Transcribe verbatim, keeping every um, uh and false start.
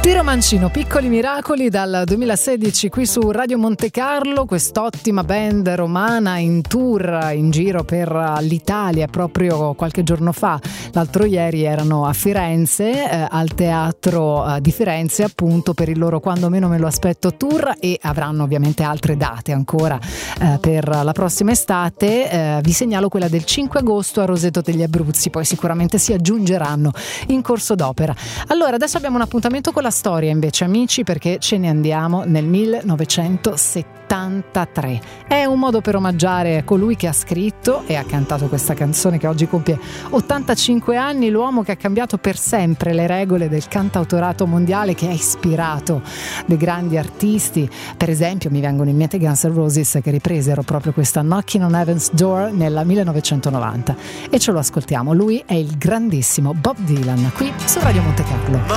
Piero Mancino, Piccoli Miracoli, dal duemilasedici qui su Radio Monte Carlo, quest'ottima band romana in tour in giro per l'Italia. Proprio qualche giorno fa, l'altro ieri, erano a Firenze, eh, al Teatro eh, di Firenze, appunto per il loro Quando meno me lo aspetto tour, e avranno ovviamente altre date ancora eh, per la prossima estate. Eh, vi segnalo quella del cinque agosto a Roseto degli Abruzzi, poi sicuramente si aggiungeranno in corso d'opera. Allora, adesso abbiamo un appuntamento con la storia invece, amici, perché ce ne andiamo nel millenovecentosettantatré. È un modo per omaggiare colui che ha scritto e ha cantato questa canzone, che oggi compie ottantacinque anni, l'uomo che ha cambiato per sempre le regole del cantautorato mondiale, che ha ispirato dei grandi artisti. Per esempio mi vengono in mente Guns N' Roses, che ripresero proprio questa Knocking on Heaven's Door nel millenovecentonovanta, e ce lo ascoltiamo. Lui è il grandissimo Bob Dylan, qui su Radio Monte Carlo.